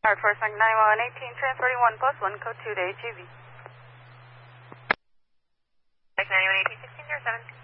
Hartford, 9118, transporting 1 plus 1, code 2 to HEV. 9118, 1607.